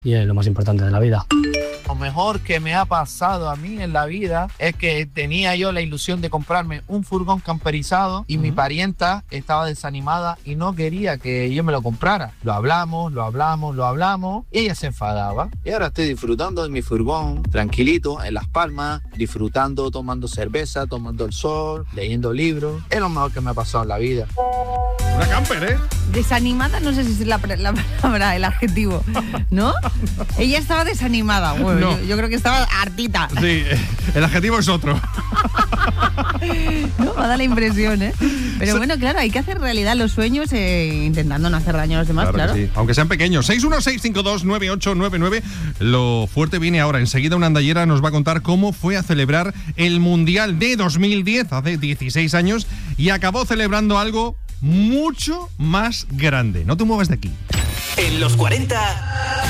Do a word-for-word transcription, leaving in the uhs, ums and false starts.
y es lo más importante de la vida. Lo mejor que me ha pasado a mí en la vida es que tenía yo la ilusión de comprarme un furgón camperizado y uh-huh. mi parienta estaba desanimada y no quería que yo me lo comprara. Lo hablamos, lo hablamos, lo hablamos y ella se enfadaba. Y ahora estoy disfrutando de mi furgón, tranquilito, en Las Palmas, disfrutando, tomando cerveza, tomando el sol, leyendo libros. Es lo mejor que me ha pasado en la vida. Una camper, ¿eh? Desanimada, no sé si es la, la palabra, el adjetivo, ¿no? Ella estaba desanimada, bueno, no. yo, yo creo que estaba hartita. Sí, el adjetivo es otro. No, me da la impresión, ¿eh? Pero bueno, claro, hay que hacer realidad los sueños eh, intentando no hacer daño a los demás, claro. claro. Sí. Aunque sean pequeños. seis uno seis cinco dos nueve ocho nueve nueve. Lo fuerte viene ahora. Enseguida una andallera nos va a contar cómo fue a celebrar el Mundial de dos mil diez, hace dieciséis años, y acabó celebrando algo mucho más grande. No te muevas de aquí. En los cuarenta...